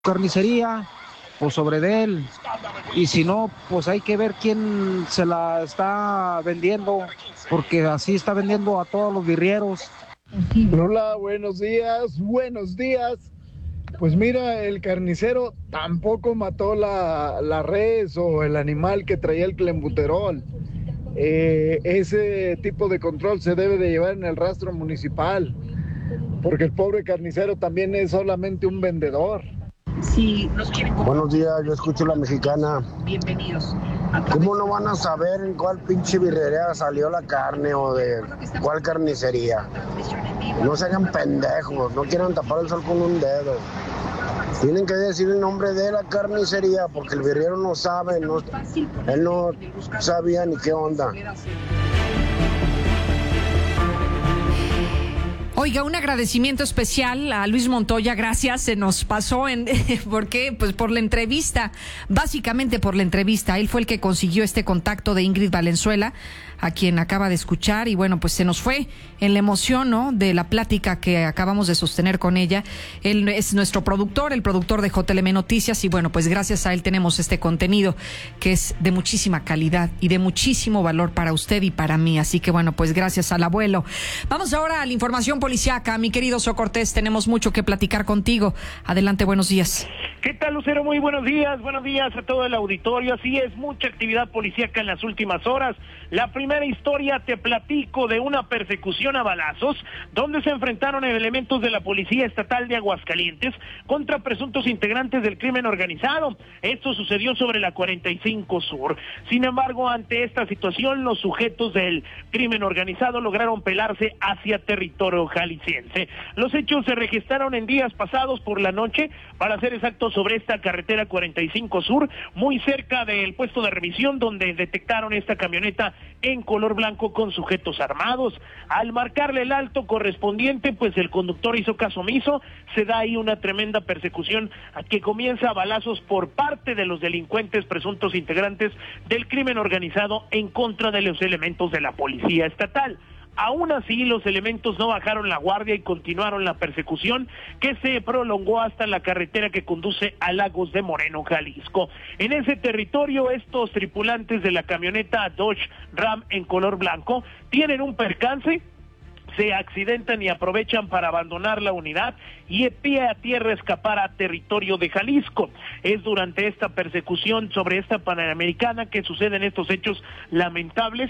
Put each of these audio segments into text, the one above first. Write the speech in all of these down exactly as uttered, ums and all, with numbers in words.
carnicería, pues sobre de él, y si no, pues hay que ver quién se la está vendiendo, porque así está vendiendo a todos los birrieros. Hola, buenos días, buenos días. Pues mira, el carnicero tampoco mató la, la res o el animal que traía el clenbuterol. Eh, ese tipo de control se debe de llevar en el rastro municipal, porque el pobre carnicero también es solamente un vendedor. Si nos quieren... Buenos días, yo escucho La Mexicana. Bienvenidos. ¿Cómo no van a saber en cuál pinche birrería salió la carne o de cuál carnicería? No se hagan pendejos, no quieran tapar el sol con un dedo. Tienen que decir el nombre de la carnicería porque el birrero no sabe, no, él no sabía ni qué onda. Oiga, un agradecimiento especial a Luis Montoya, gracias, se nos pasó en, ¿por qué? Pues por la entrevista, básicamente por la entrevista, él fue el que consiguió este contacto de Ingrid Valenzuela, a quien acaba de escuchar, y bueno, pues se nos fue en la emoción, ¿no?, de la plática que acabamos de sostener con ella. Él es nuestro productor, el productor de J L M Noticias, y bueno, pues gracias a él tenemos este contenido que es de muchísima calidad y de muchísimo valor para usted y para mí, así que bueno, pues gracias al abuelo. Vamos ahora a la información policiaca, mi querido So Cortés, tenemos mucho que platicar contigo. Adelante, buenos días. ¿Qué tal, Lucero? Muy buenos días, buenos días a todo el auditorio. Así es, mucha actividad policíaca en las últimas horas. La primera historia te platico de una persecución a balazos, donde se enfrentaron elementos de la Policía Estatal de Aguascalientes contra presuntos integrantes del crimen organizado. Esto sucedió sobre la cuarenta y cinco Sur. Sin embargo, ante esta situación, los sujetos del crimen organizado lograron pelarse hacia territorio jalisciense. Los hechos se registraron en días pasados por la noche, para ser exactos, sobre esta carretera cuarenta y cinco Sur, muy cerca del puesto de revisión donde detectaron esta camioneta en color blanco con sujetos armados. Al marcarle el alto correspondiente, pues el conductor hizo caso omiso, se da ahí una tremenda persecución que comienza a balazos por parte de los delincuentes presuntos integrantes del crimen organizado en contra de los elementos de la Policía Estatal. Aún así, los elementos no bajaron la guardia y continuaron la persecución, que se prolongó hasta la carretera que conduce a Lagos de Moreno, Jalisco. En ese territorio, estos tripulantes de la camioneta Dodge Ram en color blanco tienen un percance, se accidentan y aprovechan para abandonar la unidad y de pie a tierra escapar a territorio de Jalisco. Es durante esta persecución sobre esta Panamericana que suceden estos hechos lamentables.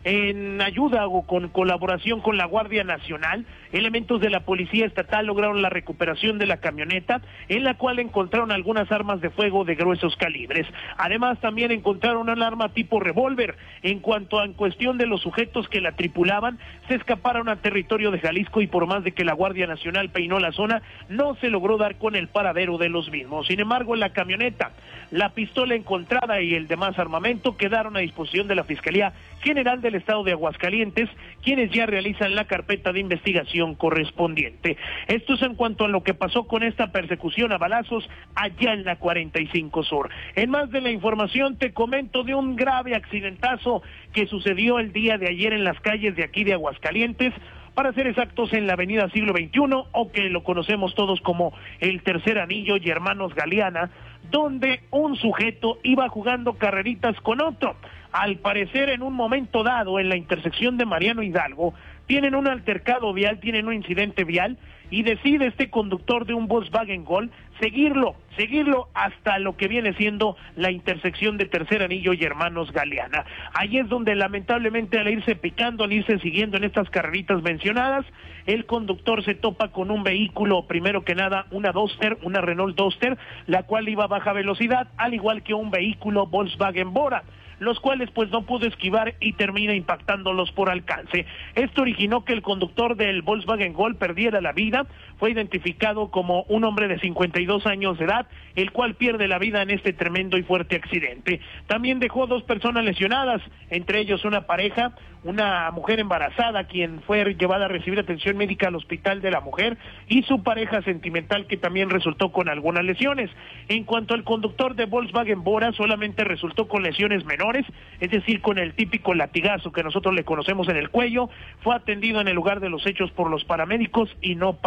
En ayuda o con colaboración con la Guardia Nacional, elementos de la Policía Estatal lograron la recuperación de la camioneta, en la cual encontraron algunas armas de fuego de gruesos calibres. Además, también encontraron un arma tipo revólver. En cuanto a en cuestión de los sujetos que la tripulaban, se escaparon a territorio de Jalisco y por más de que la Guardia Nacional peinó la zona, no se logró dar con el paradero de los mismos. Sin embargo, la camioneta, la pistola encontrada y el demás armamento quedaron a disposición de la Fiscalía General del Estado de Aguascalientes, quienes ya realizan la carpeta de investigación correspondiente. Esto es en cuanto a lo que pasó con esta persecución a balazos allá en la cuarenta y cinco Sur. En más de la información te comento de un grave accidentazo que sucedió el día de ayer en las calles de aquí de Aguascalientes, para ser exactos en la avenida Siglo veintiuno, o que lo conocemos todos como el Tercer Anillo y Hermanos Galeana, donde un sujeto iba jugando carreritas con otro. Al parecer, en un momento dado, en la intersección de Mariano Hidalgo, tienen un altercado vial, tienen un incidente vial, y decide este conductor de un Volkswagen Gol seguirlo, seguirlo hasta lo que viene siendo la intersección de Tercer Anillo y Hermanos Galeana. Ahí es donde lamentablemente al irse picando, al irse siguiendo en estas carreritas mencionadas, el conductor se topa con un vehículo, primero que nada una Duster, una Renault Duster, la cual iba a baja velocidad, al igual que un vehículo Volkswagen Bora, los cuales pues no pudo esquivar y termina impactándolos por alcance. Esto originó que el conductor del Volkswagen Gol perdiera la vida. Fue identificado como un hombre de cincuenta y dos años de edad, el cual pierde la vida en este tremendo y fuerte accidente. También dejó dos personas lesionadas, entre ellos una pareja, una mujer embarazada quien fue llevada a recibir atención médica al Hospital de la Mujer, y su pareja sentimental que también resultó con algunas lesiones. En cuanto al conductor de Volkswagen Bora, solamente resultó con lesiones menores, es decir, con el típico latigazo que nosotros le conocemos en el cuello. Fue atendido en el lugar de los hechos por los paramédicos y no pasó a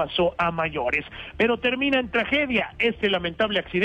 a mayores. Pero termina en tragedia este lamentable accidente.